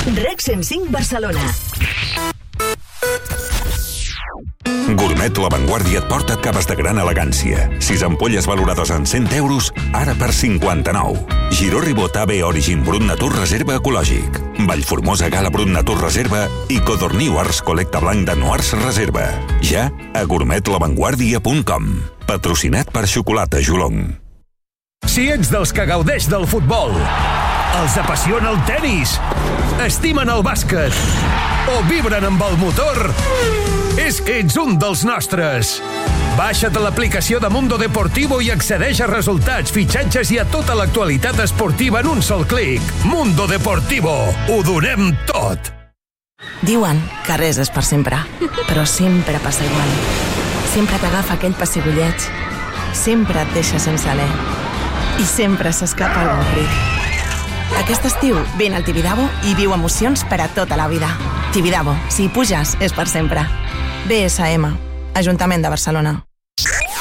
Rec 105 Barcelona. Gourmet La Vanguardia et porta caves de gran elegància. 6 ampolles valorades en 100 euros, ara per 59. Giró Ribot AB Origin Brut Natur Reserva Ecològic. Vallformosa Gala Brut Natur Reserva i Codorní Ars Col·lecta Blanc de Noars Reserva. Ja a gourmetlavanguardia.com. Patrocinat per Xocolata Jolong. Si ets dels que gaudeix del futbol, els apassiona el tennis, estimen el bàsquet o vibren amb el motor, és que ets un dels nostres. Baixa't l'aplicació de Mundo Deportivo i accedeix a resultats, fitxatges i a tota l'actualitat esportiva en un sol clic. Mundo Deportivo. Ho donem tot. Diuen que res és per sempre, però sempre passa igual. Sempre t'agafa aquell pessigolleig, sempre et deixa sense alè i sempre s'escapa el ric. Aquest estiu vine al Tibidabo i viu emocions per a tota la vida. Tibidabo, si hi puges, és per sempre. BSM, Ajuntament de Barcelona.